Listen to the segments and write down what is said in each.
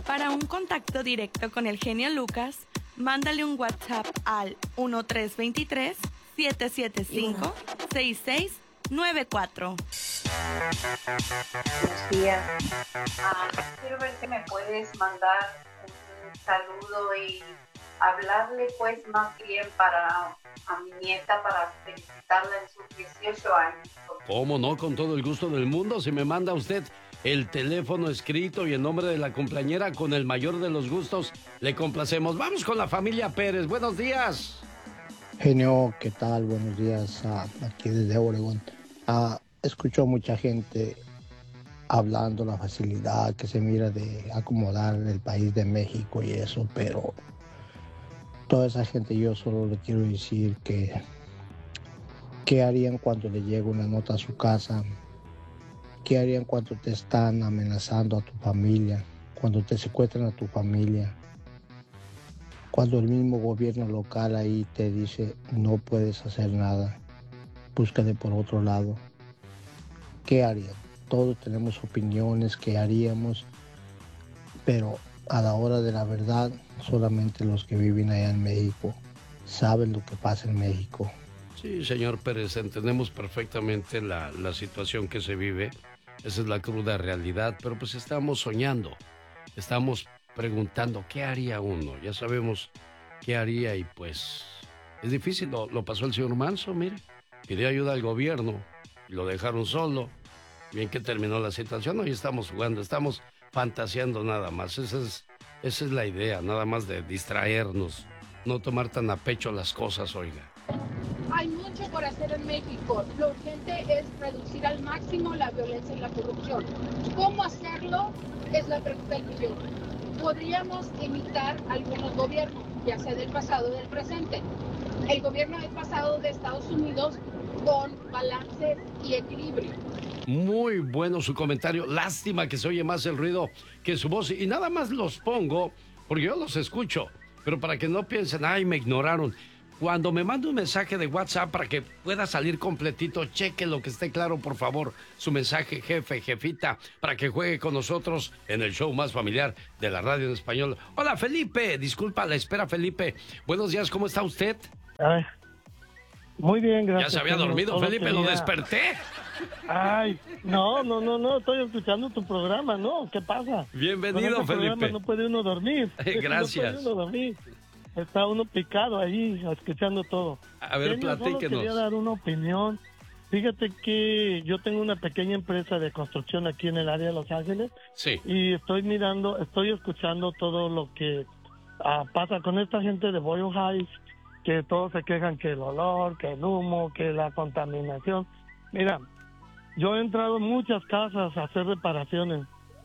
Para un contacto directo con el genio Lucas, mándale un WhatsApp al 1323-775-6694. Buenos días. Quiero ver si me puedes mandar un saludo y hablarle pues más bien a mi nieta para felicitarla en sus 18 años. ¿Cómo no? Con todo el gusto del mundo. Si me manda usted el teléfono escrito y el nombre de la cumpleañera, con el mayor de los gustos le complacemos. Vamos con la familia Pérez. Buenos días. Genio, ¿qué tal? Buenos días, aquí desde Oregón. Escucho a mucha gente hablando la facilidad que se mira de acomodar el país de México y eso, pero toda esa gente yo solo le quiero decir que ¿qué harían cuando le llega una nota a su casa? ¿Qué harían cuando te están amenazando a tu familia? Cuando te secuestran a tu familia? Cuando el mismo gobierno local ahí te dice no puedes hacer nada, búscate por otro lado. ¿Qué harían? Todos tenemos opiniones, ¿qué haríamos? Pero a la hora de la verdad, solamente los que viven allá en México saben lo que pasa en México. Sí, señor Pérez, entendemos perfectamente la situación que se vive. Esa es la cruda realidad, pero pues estamos soñando, estamos preguntando qué haría uno. Ya sabemos qué haría y pues es difícil. Lo pasó el señor Manso, mire, pidió ayuda al gobierno y lo dejaron solo. Bien que terminó la situación, hoy estamos jugando, estamos fantaseando nada más. Esa es la idea, nada más de distraernos, no tomar tan a pecho las cosas, oiga. Hay mucho por hacer en México. Lo urgente es reducir al máximo la violencia y la corrupción. ¿Cómo hacerlo? Es la pregunta del millón. Podríamos imitar algunos gobiernos, ya sea del pasado o del presente. El gobierno del pasado de Estados Unidos con balance y equilibrio. Muy bueno su comentario. Lástima que se oye más el ruido que su voz. Y nada más los pongo porque yo los escucho. Pero para que no piensen, ay, me ignoraron. Cuando me mande un mensaje de WhatsApp para que pueda salir completito, cheque lo que esté claro, por favor. Su mensaje, jefe, jefita, para que juegue con nosotros en el show más familiar de la radio en español. Hola, Felipe. Disculpa la espera, Felipe. Buenos días, ¿cómo está usted? Ay, muy bien, gracias. ¿Ya se había dormido, Felipe? ¿Lo desperté? Ay, no, estoy escuchando tu programa, ¿no? ¿Qué pasa? Bienvenido, Felipe. No puede uno dormir. Gracias. No puede uno dormir. Está uno picado ahí, escuchando todo. A ver, platíquenos. Solo quería dar una opinión. Fíjate que yo tengo una pequeña empresa de construcción aquí en el área de Los Ángeles. Sí. Y estoy escuchando todo lo que pasa con esta gente de Boyle Heights, que todos se quejan que el olor, que el humo, que la contaminación. Mira, yo he entrado en muchas casas a hacer reparaciones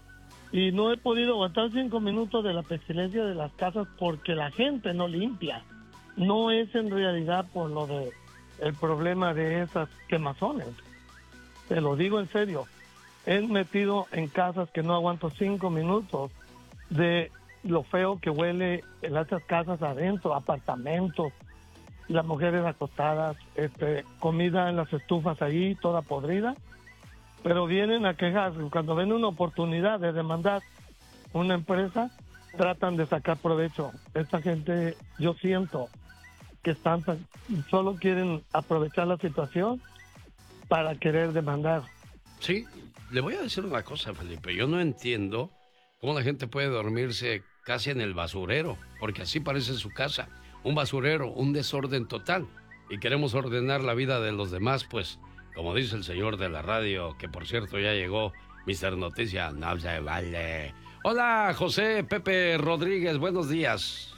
y no he podido aguantar 5 minutos de la pestilencia de las casas porque la gente no limpia. No es en realidad por lo de el problema de esas quemazones. Te lo digo en serio. He metido en casas que no aguanto 5 minutos de lo feo que huele en esas casas adentro, apartamentos, las mujeres acostadas, comida en las estufas ahí, toda podrida. Pero vienen a quejarse. Cuando ven una oportunidad de demandar una empresa, tratan de sacar provecho. Esta gente, yo siento que solo quieren aprovechar la situación para querer demandar. Sí, le voy a decir una cosa, Felipe. Yo no entiendo cómo la gente puede dormirse casi en el basurero, porque así parece su casa. Un basurero, un desorden total. Y queremos ordenar la vida de los demás, pues... Como dice el señor de la radio, que por cierto ya llegó, Mr. Noticia, no se vale. Hola, José Pepe Rodríguez, buenos días.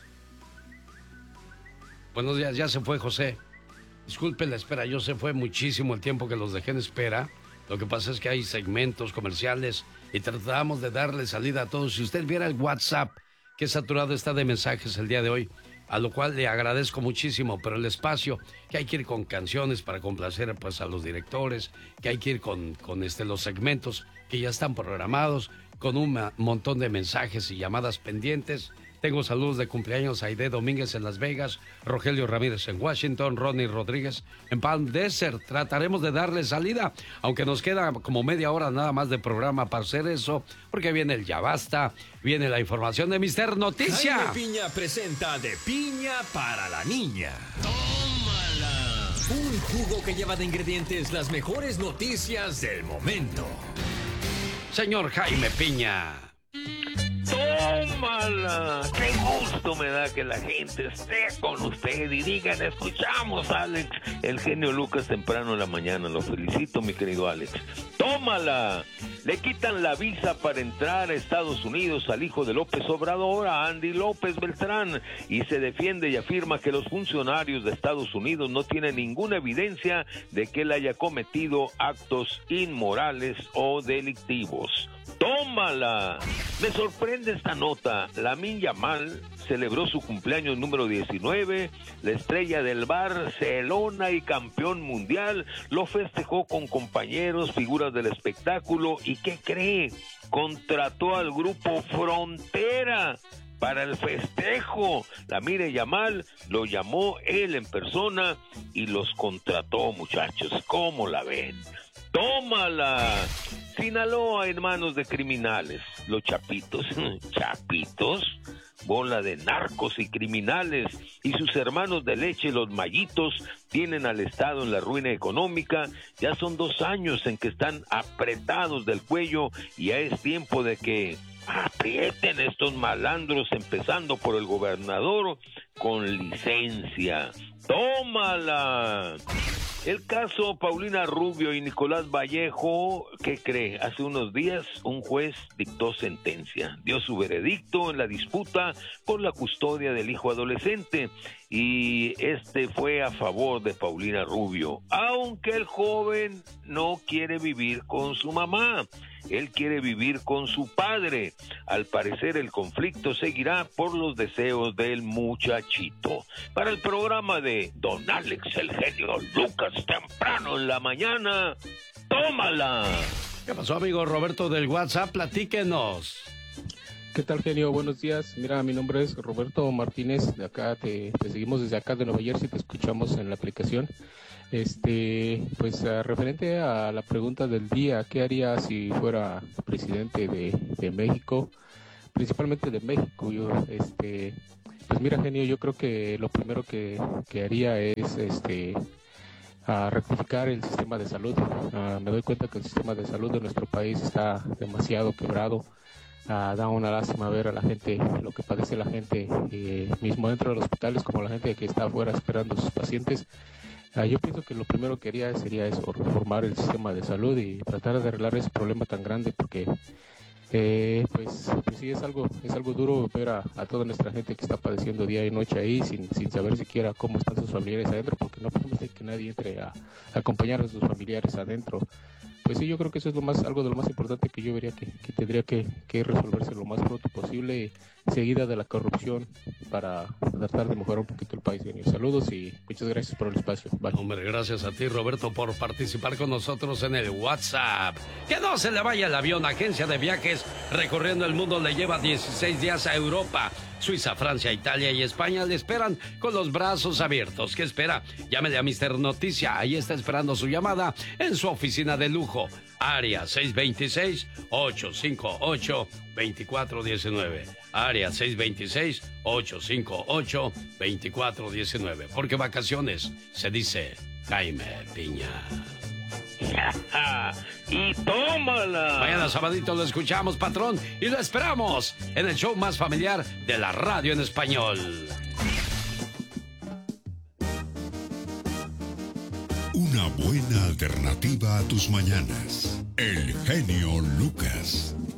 Buenos días, ya se fue José. Disculpe la espera, yo se fue muchísimo el tiempo que los dejé en espera. Lo que pasa es que hay segmentos comerciales y tratamos de darle salida a todos. Si usted viera el WhatsApp, que saturado está de mensajes el día de hoy, a lo cual le agradezco muchísimo, pero el espacio, que hay que ir con canciones para complacer pues a los directores, que hay que ir con los segmentos que ya están programados, con un montón de mensajes y llamadas pendientes, Tengo saludos de cumpleaños a Aide Domínguez en Las Vegas, Rogelio Ramírez en Washington, Ronnie Rodríguez en Palm Desert. Trataremos de darle salida, aunque nos queda como media hora nada más de programa para hacer eso, porque viene el Ya Basta, viene la información de Mister Noticia. Jaime Piña presenta De Piña para la Niña. ¡Tómala! Un jugo que lleva de ingredientes las mejores noticias del momento. Señor Jaime Piña. ¡Tómala! ¡Qué gusto me da que la gente esté con usted y digan, escuchamos a Alex, el genio Lucas temprano en la mañana? Lo felicito, mi querido Alex. ¡Tómala! Le quitan la visa para entrar a Estados Unidos al hijo de López Obrador, a Andy López Beltrán, y se defiende y afirma que los funcionarios de Estados Unidos no tienen ninguna evidencia de que él haya cometido actos inmorales o delictivos. ¡Tómala! Me sorprende esta nota. Lamine Yamal celebró su cumpleaños número 19, la estrella del Barcelona y campeón mundial, lo festejó con compañeros, figuras del espectáculo, y ¿qué cree? Contrató al grupo Frontera para el festejo. Lamine Yamal lo llamó él en persona y los contrató, muchachos. ¿Cómo la ven? ¡Tómala! Sinaloa en manos de criminales. Los chapitos, bola de narcos y criminales, y sus hermanos de leche, los mallitos, tienen al Estado en la ruina económica. Ya son 2 años en que están apretados del cuello y ya es tiempo de que aprieten estos malandros, empezando por el gobernador con licencia. ¡Tómala! El caso Paulina Rubio y Nicolás Vallejo, ¿qué cree? Hace unos días un juez dictó sentencia, dio su veredicto en la disputa por la custodia del hijo adolescente, y este fue a favor de Paulina Rubio, aunque el joven no quiere vivir con su mamá. Él quiere vivir con su padre. Al parecer el conflicto seguirá por los deseos del muchachito. Para el programa de Don Alex, el genio Lucas, temprano en la mañana, tómala. ¿Qué pasó, amigo Roberto del WhatsApp? Platíquenos. ¿Qué tal, genio? Buenos días. Mira, mi nombre es Roberto Martínez. De acá te seguimos desde acá de Nueva Jersey, te escuchamos en la aplicación. Pues referente a la pregunta del día, ¿qué haría si fuera presidente de México? Principalmente de México. Pues mira, genio, yo creo que lo primero que haría es a rectificar el sistema de salud. Me doy cuenta que el sistema de salud de nuestro país está demasiado quebrado. Da una lástima ver a la gente, lo que padece la gente, mismo dentro de los hospitales, como la gente que está afuera esperando a sus pacientes. Yo pienso que lo primero que haría sería eso, reformar el sistema de salud y tratar de arreglar ese problema tan grande, porque pues sí es algo duro ver a toda nuestra gente que está padeciendo día y noche ahí sin saber siquiera cómo están sus familiares adentro, porque no permite que nadie entre a acompañar a sus familiares adentro. Pues sí, yo creo que eso es algo de lo más importante que yo vería que tendría que resolverse lo más pronto posible, seguida de la corrupción, para tratar de mejorar un poquito el país. Saludos y muchas gracias por el espacio. Bye. Hombre, gracias a ti, Roberto, por participar con nosotros en el WhatsApp. Que no se le vaya el avión. Agencia de Viajes Recorriendo el Mundo le lleva 16 días a Europa, Suiza, Francia, Italia y España. Le esperan con los brazos abiertos. ¿Qué espera? Llámele a Mister Noticia. Ahí está esperando su llamada en su oficina de lujo. Área 626-858-2419. Área 626-858-2419. Porque vacaciones se dice Jaime Piña. ¡Y tómala! Mañana sabadito lo escuchamos, patrón, y lo esperamos en el show más familiar de la radio en español. Una buena alternativa a tus mañanas. El genio Lucas.